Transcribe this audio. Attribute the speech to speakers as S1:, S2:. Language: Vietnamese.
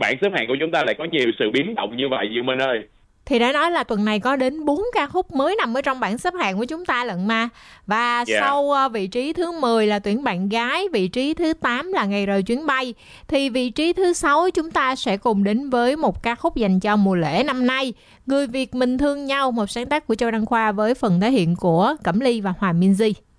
S1: bảng xếp hạng của chúng ta lại có nhiều sự biến động như vậy Dương Minh ơi.
S2: Thì đã nói là tuần này có đến 4 ca khúc mới nằm ở trong bảng xếp hạng của chúng ta lận mà. Và sau vị trí thứ 10 là Tuyển Bạn Gái, vị trí thứ 8 là Ngày Rời Chuyến Bay. Thì vị trí thứ 6 chúng ta sẽ cùng đến với một ca khúc dành cho mùa lễ năm nay, Người Việt Mình Thương Nhau, một sáng tác của Châu Đăng Khoa với phần thể hiện của Cẩm Ly và Hòa Minzy.